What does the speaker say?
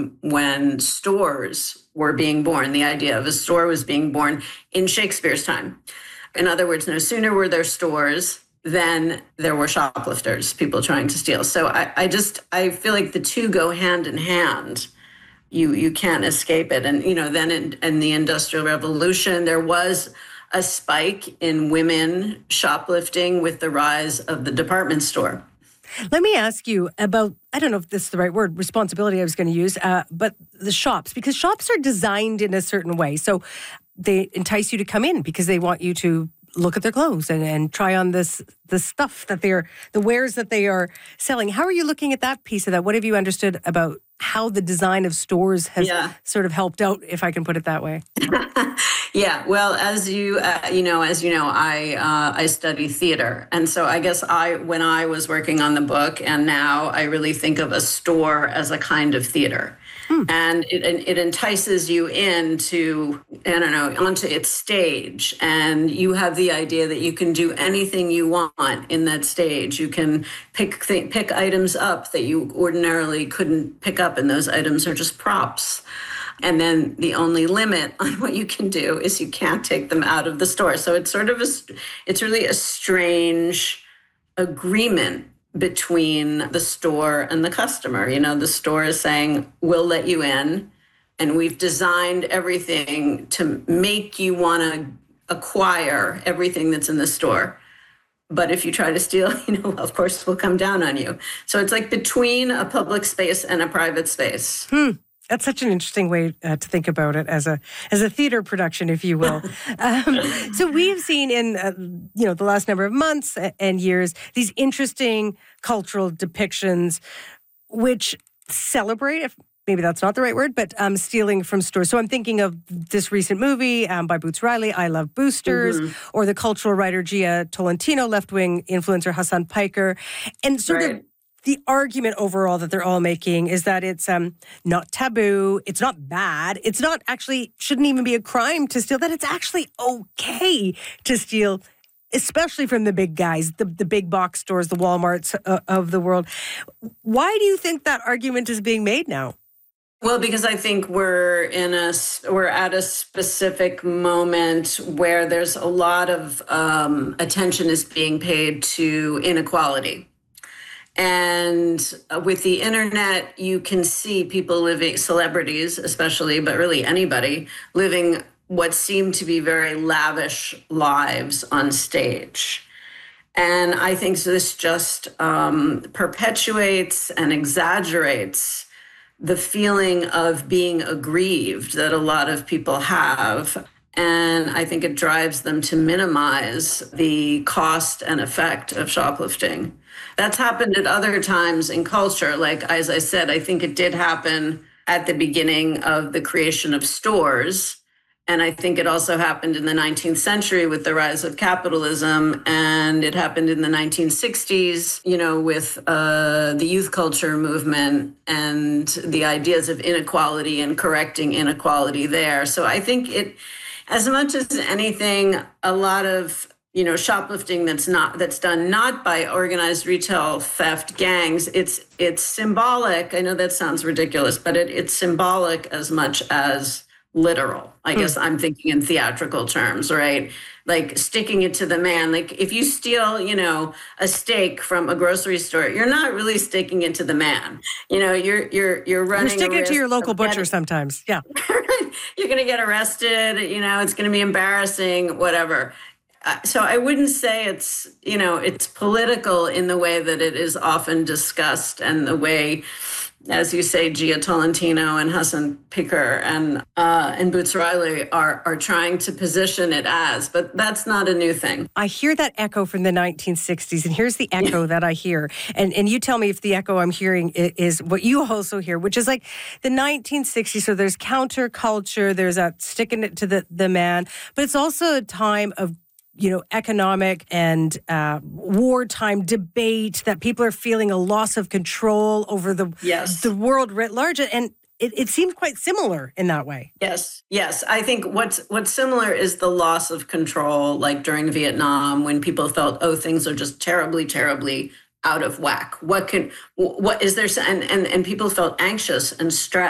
time when stores were being born. The idea of a store was being born in Shakespeare's time. In other words, no sooner were there stores than there were shoplifters, people trying to steal. So I feel like the two go hand in hand. You can't escape it. And, then in the Industrial Revolution, there was a spike in women shoplifting with the rise of the department store. Let me ask you about, I don't know if this is the right word, responsibility I was going to use, but the shops, because shops are designed in a certain way. So they entice you to come in because they want you to look at their clothes and try on the stuff that the wares that they are selling. How are you looking at that piece of that? What have you understood about how the design of stores has sort of helped out, if I can put it that way? Yeah, well, as you know, I study theater, and so I guess when I was working on the book, and now I really think of a store as a kind of theater, and it entices you into, onto its stage, and you have the idea that you can do anything you want in that stage. You can pick items up that you ordinarily couldn't pick up, and those items are just props. And then the only limit on what you can do is you can't take them out of the store. So it's sort of it's really a strange agreement between the store and the customer. The store is saying, we'll let you in, and we've designed everything to make you want to acquire everything that's in the store. But if you try to steal, of course, we'll come down on you. So it's like between a public space and a private space. That's such an interesting way to think about it as a theater production, if you will. So we've seen in the last number of months and years these interesting cultural depictions, which celebrate, if maybe that's not the right word, but stealing from stores. So I'm thinking of this recent movie by Boots Riley, I Love Boosters, or the cultural writer Gia Tolentino, left-wing influencer Hassan Piker, and sort of. The argument overall that they're all making is that it's not taboo, it's not bad, it's not actually, shouldn't even be a crime to steal, that it's actually okay to steal, especially from the big guys, the big box stores, the Walmarts of the world. Why do you think that argument is being made now? Well, because I think we're at a specific moment where there's a lot of attention is being paid to inequality. And with the internet, you can see people living, celebrities especially, but really anybody, living what seem to be very lavish lives on stage. And I think this just perpetuates and exaggerates the feeling of being aggrieved that a lot of people have. And I think it drives them to minimize the cost and effect of shoplifting. That's happened at other times in culture. Like, as I said, I think it did happen at the beginning of the creation of stores. And I think it also happened in the 19th century with the rise of capitalism. And it happened in the 1960s, with the youth culture movement and the ideas of inequality and correcting inequality there. So I think as much as anything, a lot of shoplifting that's done not by organized retail theft gangs, it's symbolic. I know that sounds ridiculous, but it's symbolic as much as literal. I guess I'm thinking in theatrical terms, right? Like sticking it to the man. Like if you steal, a steak from a grocery store, you're not really sticking it to the man. You're running. You're sticking it to your local butcher sometimes. Yeah. You're going to get arrested. It's going to be embarrassing, whatever. So I wouldn't say it's political in the way that it is often discussed, and the way, as you say, Gia Tolentino and Hassan Piker and Boots Riley are trying to position it as, but that's not a new thing. I hear that echo from the 1960s, and here's the echo that I hear. And you tell me if the echo I'm hearing is what you also hear, which is like the 1960s. So there's counterculture, there's that sticking it to the man, but it's also a time of economic and wartime debate, that people are feeling a loss of control over the world writ large. And it seemed quite similar in that way. Yes. I think what's similar is the loss of control, like during Vietnam, when people felt, things are just terribly, terribly out of whack. What is there? And people felt anxious and stressed.